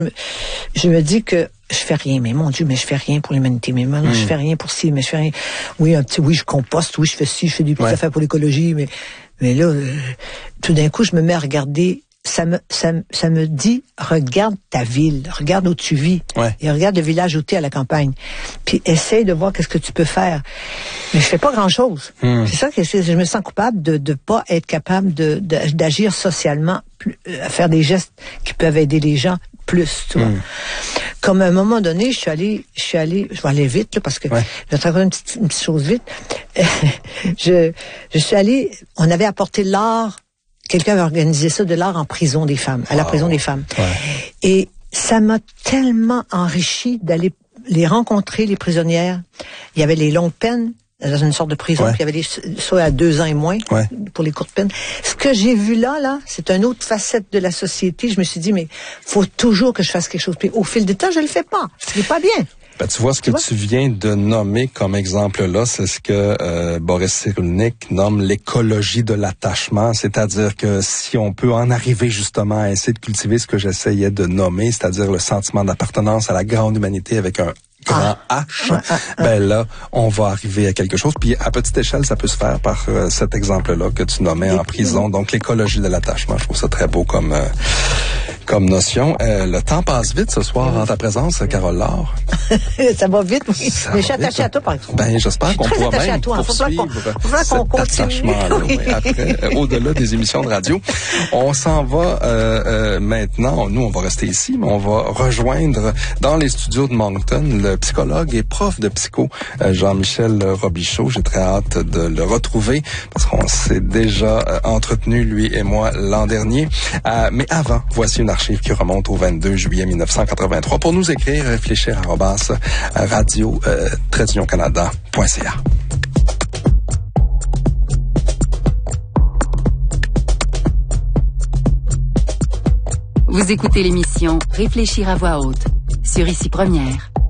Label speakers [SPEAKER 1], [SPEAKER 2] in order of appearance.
[SPEAKER 1] Je me dis que je fais rien, mais mon Dieu, mais je fais rien pour l'humanité, mais non, je fais rien pour ci, mais je fais rien. Oui, oui, je composte, oui, je fais ci, je fais des petites affaires pour l'écologie, mais là, tout d'un coup, je me mets à regarder. Ça me dit, regarde ta ville, regarde où tu vis, et regarde le village où tu es à la campagne, puis essaye de voir qu'est-ce que tu peux faire. Mais je fais pas grand-chose. C'est ça que je me sens coupable de pas être capable d'agir socialement, à faire des gestes qui peuvent aider les gens plus, tu vois. Comme à un moment donné, je suis allée, je vais aller vite, là, parce que je vais te raconter une petite chose vite. Je suis allée, on avait apporté l'art. Quelqu'un avait organisé ça, de l'art en prison des femmes, à la prison des femmes. Et ça m'a tellement enrichi d'aller les rencontrer, les prisonnières. Il y avait les longues peines dans une sorte de prison, puis il y avait soit à 2 ans et moins pour les courtes peines. Ce que j'ai vu là, c'est une autre facette de la société. Je me suis dit, mais faut toujours que je fasse quelque chose. Puis au fil du temps, je le fais pas. C'est pas bien.
[SPEAKER 2] Ben, tu vois, ce que tu viens de nommer comme exemple là, c'est ce que Boris Cyrulnik nomme l'écologie de l'attachement, c'est-à-dire que si on peut en arriver justement à essayer de cultiver ce que j'essayais de nommer, c'est-à-dire le sentiment d'appartenance à la grande humanité avec un grand H, ben là, on va arriver à quelque chose. Puis à petite échelle, ça peut se faire par cet exemple-là que tu nommais en prison. Donc l'écologie de l'attachement, je trouve ça très beau comme notion. Le temps passe vite ce soir en ta présence, Carole Laure.
[SPEAKER 1] Ça va vite, oui. Mais je suis attachée à toi, par exemple.
[SPEAKER 2] Ben, j'espère qu'on pourra même poursuivre cet attachement-là. Après, au-delà des émissions de radio. On s'en va maintenant. Nous, on va rester ici, mais on va rejoindre dans les studios de Moncton le psychologue et prof de psycho Jean-Michel Robichaud. J'ai très hâte de le retrouver parce qu'on s'est déjà entretenu, lui et moi, l'an dernier. Mais avant, voici une archive qui remonte au 22 juillet 1983. Pour nous écrire, réfléchir @radio-canada.ca.
[SPEAKER 3] Vous écoutez l'émission Réfléchir à voix haute sur Ici Première.